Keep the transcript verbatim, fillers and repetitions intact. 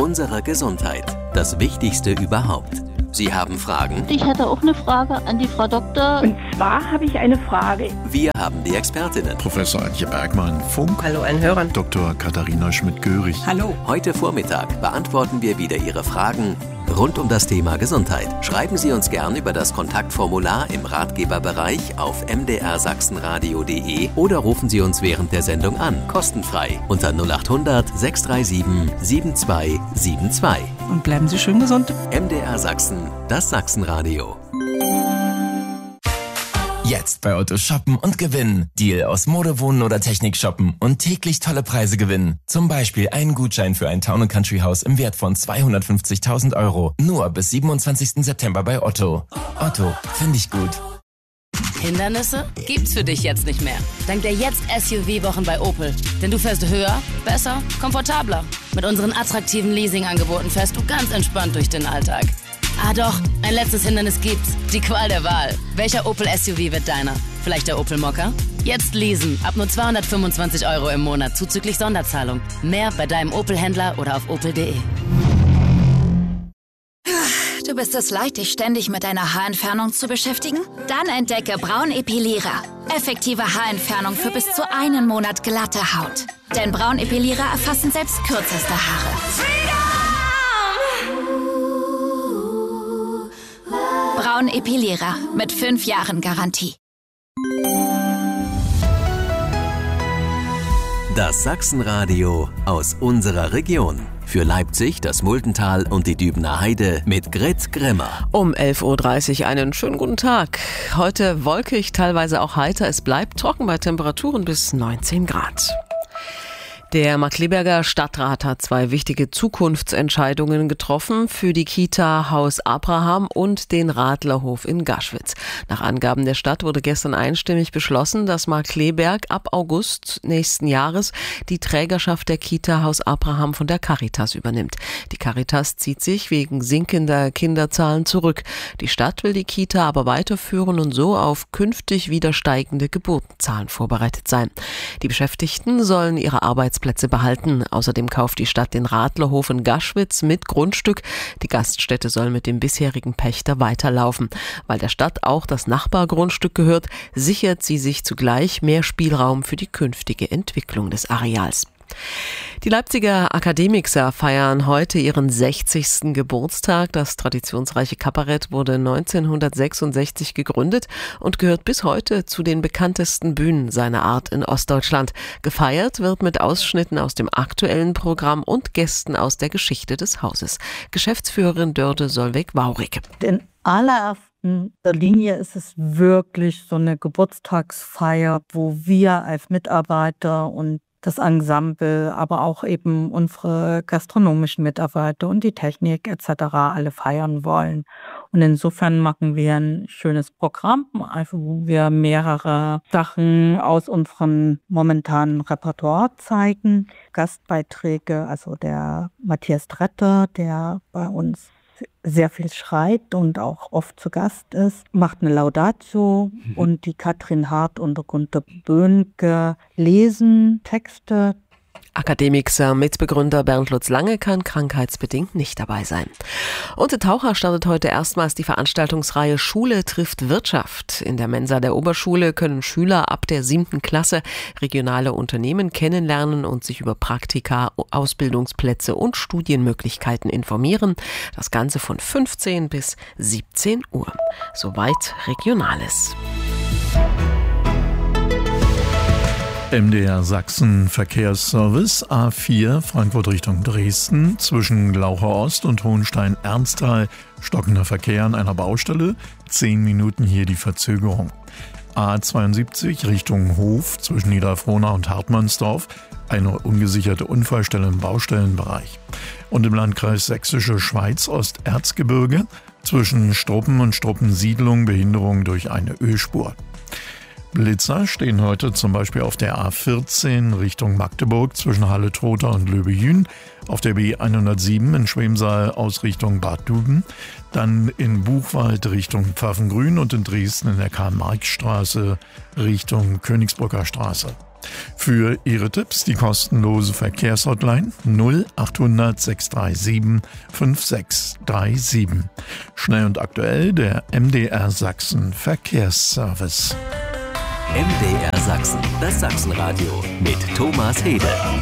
Unsere Gesundheit. Das Wichtigste überhaupt. Sie haben Fragen? Ich hätte auch eine Frage an die Frau Doktor. Und zwar habe ich eine Frage. Wir haben die Expertinnen. Professor Antje Bergmann, Funk. Hallo allen Hörern. Doktor Katharina Schmidt-Görig. Hallo. Heute Vormittag beantworten wir wieder Ihre Fragen rund um das Thema Gesundheit. Schreiben Sie uns gern über das Kontaktformular im Ratgeberbereich auf m d r sachsenradio punkt d e oder rufen Sie uns während der Sendung an, kostenfrei, unter null acht hundert sechs drei sieben sieben zwei sieben zwei. Und bleiben Sie schön gesund. M D R Sachsen, das Sachsenradio. Jetzt bei Otto shoppen und gewinnen. Deal aus Mode, Wohnen oder Technik shoppen und täglich tolle Preise gewinnen. Zum Beispiel einen Gutschein für ein Town and Country Haus im Wert von zweihundertfünfzigtausend Euro. Nur bis siebenundzwanzigsten September bei Otto. Otto, finde ich gut. Hindernisse gibt's für dich jetzt nicht mehr. Dank der Jetzt-S U V-Wochen bei Opel. Denn du fährst höher, besser, komfortabler. Mit unseren attraktiven Leasing-Angeboten fährst du ganz entspannt durch den Alltag. Ah doch, ein letztes Hindernis gibt's. Die Qual der Wahl. Welcher Opel S U V wird deiner? Vielleicht der Opel Mokka? Jetzt leasen. Ab nur zweihundertfünfundzwanzig Euro im Monat zuzüglich Sonderzahlung. Mehr bei deinem Opel-Händler oder auf opel punkt d e. Du bist es leid, dich ständig mit deiner Haarentfernung zu beschäftigen? Dann entdecke Braun Epilierer. Effektive Haarentfernung für bis zu einen Monat glatte Haut. Denn Braun Epilierer erfassen selbst kürzeste Haare. Braun Epilierer mit fünf Jahren Garantie. Das Sachsenradio aus unserer Region. Für Leipzig, das Muldental und die Dübener Heide mit Grit Grimmer. Um elf Uhr dreißig einen schönen guten Tag. Heute wolkig, teilweise auch heiter. Es bleibt trocken bei Temperaturen bis neunzehn Grad. Der Markkleeberger Stadtrat hat zwei wichtige Zukunftsentscheidungen getroffen für die Kita Haus Abraham und den Radlerhof in Gaschwitz. Nach Angaben der Stadt wurde gestern einstimmig beschlossen, dass Markkleeberg ab August nächsten Jahres die Trägerschaft der Kita Haus Abraham von der Caritas übernimmt. Die Caritas zieht sich wegen sinkender Kinderzahlen zurück. Die Stadt will die Kita aber weiterführen und so auf künftig wieder steigende Geburtenzahlen vorbereitet sein. Die Beschäftigten sollen ihre Arbeitsplätze Plätze behalten. Außerdem kauft die Stadt den Radlerhof in Gaschwitz mit Grundstück. Die Gaststätte soll mit dem bisherigen Pächter weiterlaufen. Weil der Stadt auch das Nachbargrundstück gehört, sichert sie sich zugleich mehr Spielraum für die künftige Entwicklung des Areals. Die Leipziger Akademixer feiern heute ihren sechzigsten Geburtstag. Das traditionsreiche Kabarett wurde neunzehnhundertsechsundsechzig gegründet und gehört bis heute zu den bekanntesten Bühnen seiner Art in Ostdeutschland. Gefeiert wird mit Ausschnitten aus dem aktuellen Programm und Gästen aus der Geschichte des Hauses. Geschäftsführerin Dörte Solveig-Waurig. In allererster Linie ist es wirklich so eine Geburtstagsfeier, wo wir als Mitarbeiter und das Ensemble, aber auch eben unsere gastronomischen Mitarbeiter und die Technik et cetera alle feiern wollen. Und insofern machen wir ein schönes Programm, also wo wir mehrere Sachen aus unserem momentanen Repertoire zeigen. Gastbeiträge, also der Matthias Dretter, der bei uns sehr viel schreit und auch oft zu Gast ist, macht eine Laudatio mhm. und die Katrin Hart und der Gunter Böhnke lesen Texte. Akademixer Mitbegründer Bernd Lutz Lange kann krankheitsbedingt nicht dabei sein. Und der Taucher startet heute erstmals die Veranstaltungsreihe Schule trifft Wirtschaft. In der Mensa der Oberschule können Schüler ab der siebten Klasse regionale Unternehmen kennenlernen und sich über Praktika, Ausbildungsplätze und Studienmöglichkeiten informieren. Das Ganze von fünfzehn bis siebzehn Uhr. Soweit Regionales. M D R Sachsen Verkehrsservice A vier Frankfurt Richtung Dresden zwischen Glaucher Ost und Hohenstein-Ernsthal stockender Verkehr an einer Baustelle, zehn Minuten hier die Verzögerung. A zweiundsiebzig Richtung Hof zwischen Niederfrohna und Hartmannsdorf, eine ungesicherte Unfallstelle im Baustellenbereich. Und im Landkreis Sächsische Schweiz Osterzgebirge zwischen Struppen und Struppensiedlung Behinderung durch eine Ölspur. Blitzer stehen heute zum Beispiel auf der A vierzehn Richtung Magdeburg zwischen Halle-Trotha und Löbejün, auf der B hundertsieben in Schwemsaal aus Richtung Bad Duben, dann in Buchwald Richtung Pfaffengrün und in Dresden in der Karl-Marx-Straße Richtung Königsbrücker Straße. Für Ihre Tipps die kostenlose Verkehrshotline null achthundert sechs drei sieben fünf sechs drei sieben. Schnell und aktuell der M D R Sachsen Verkehrsservice. M D R Sachsen, das Sachsenradio mit Thomas Hede.